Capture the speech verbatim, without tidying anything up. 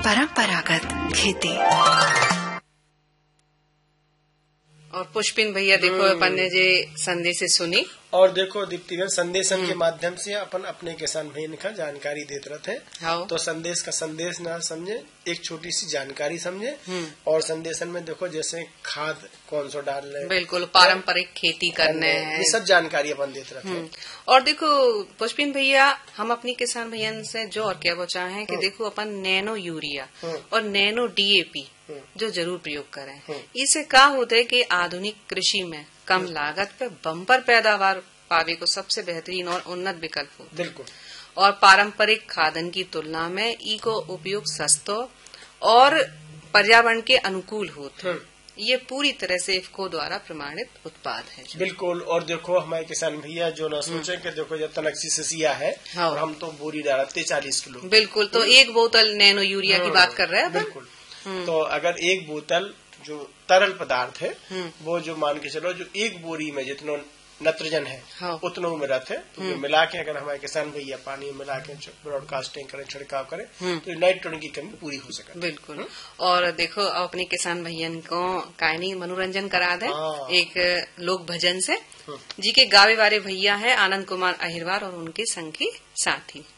परंपरागत खेती। और पुष्पिन भैया देखो अपन ने जे संदेश सुनी और देखो दीप्तिगढ़ संदेशन के माध्यम से अपन अपने किसान भाई का जानकारी देते रहते हैं। तो संदेश का संदेश ना समझे, एक छोटी सी जानकारी समझे। और संदेशन में देखो जैसे खाद कौन सा डाल रहे, बिल्कुल पारंपरिक खेती करने हैं, ये सब जानकारी अपन देते रहते हैं। और देखो पुष्पिन भैया हम अपनी किसान भैया से जो और क्या बचा है कि देखो अपन नैनो यूरिया और नैनो डीएपी जो जरूर प्रयोग करें। इससे क्या होता है कि आधुनिक कृषि में कम लागत पे बम्पर पैदावार पावे को सबसे बेहतरीन और उन्नत विकल्प हो। बिल्कुल। और पारंपरिक खादन की तुलना में ई को उपयोग सस्ता और पर्यावरण के अनुकूल होते हैं। ये पूरी तरह से इफ्को द्वारा प्रमाणित उत्पाद है। बिल्कुल। और देखो हमारे किसान भैया जो ना सोचे कि देखो जब तनक्सी ससिया है और हम तो बोरी डालते चालीस किलो। बिल्कुल। तो एक बोतल नैनो यूरिया की बात कर रहे हैं। बिल्कुल। तो अगर एक बोतल जो तरल पदार्थ है वो जो मान के चलो जो एक बोरी में जितना नत्रजन है हाँ। उतना में रहते हैं, तो मिला के अगर हमारे किसान भैया पानी में मिला के ब्रॉडकास्टिंग करें, छिड़काव करें तो नाइट्रोजन की कमी पूरी हो सके। बिल्कुल। हुँ? और देखो अपने किसान भैया को कायनी मनोरंजन करा दे एक लोक भजन से। जी के गावे वाले भैया है आनंद कुमार अहिरवार और उनके संगी साथी।